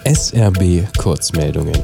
SRB Kurzmeldungen.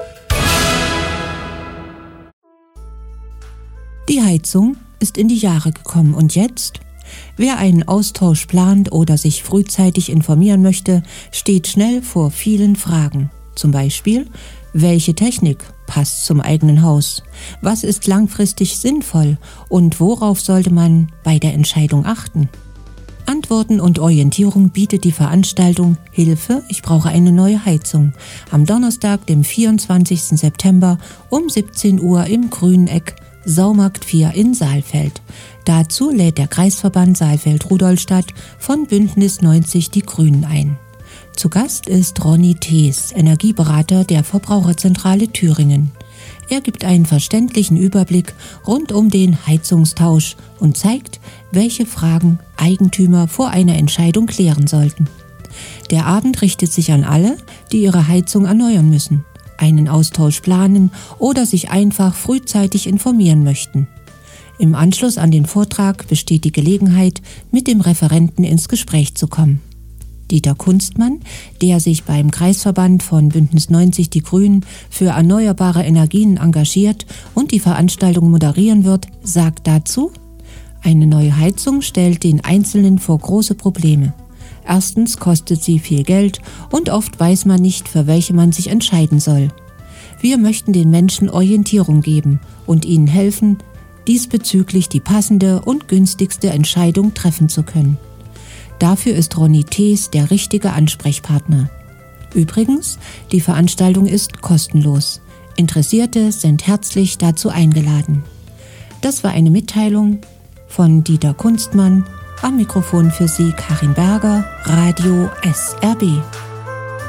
Die Heizung ist in die Jahre gekommen und jetzt? Wer einen Austausch plant oder sich frühzeitig informieren möchte, steht schnell vor vielen Fragen. Zum Beispiel, welche Technik passt zum eigenen Haus? Was ist langfristig sinnvoll und worauf sollte man bei der Entscheidung achten? Antworten und Orientierung bietet die Veranstaltung Hilfe, ich brauche eine neue Heizung am Donnerstag, dem 24. September um 17 Uhr im Grünen Eck, Saumarkt 4 in Saalfeld. Dazu lädt der Kreisverband Saalfeld-Rudolstadt von Bündnis 90 Die Grünen ein. Zu Gast ist Ronny Thees, Energieberater der Verbraucherzentrale Thüringen. Er gibt einen verständlichen Überblick rund um den Heizungstausch und zeigt, welche Fragen Eigentümer vor einer Entscheidung klären sollten. Der Abend richtet sich an alle, die ihre Heizung erneuern müssen, einen Austausch planen oder sich einfach frühzeitig informieren möchten. Im Anschluss an den Vortrag besteht die Gelegenheit, mit dem Referenten ins Gespräch zu kommen. Dieter Kunstmann, der sich beim Kreisverband von Bündnis 90 Die Grünen für erneuerbare Energien engagiert und die Veranstaltung moderieren wird, sagt dazu: Eine neue Heizung stellt den Einzelnen vor große Probleme. Erstens kostet sie viel Geld und oft weiß man nicht, für welche man sich entscheiden soll. Wir möchten den Menschen Orientierung geben und ihnen helfen, diesbezüglich die passende und günstigste Entscheidung treffen zu können. Dafür ist Ronny Thees der richtige Ansprechpartner. Übrigens, die Veranstaltung ist kostenlos. Interessierte sind herzlich dazu eingeladen. Das war eine Mitteilung von Dieter Kunstmann. Am Mikrofon für Sie Karin Berger, Radio SRB.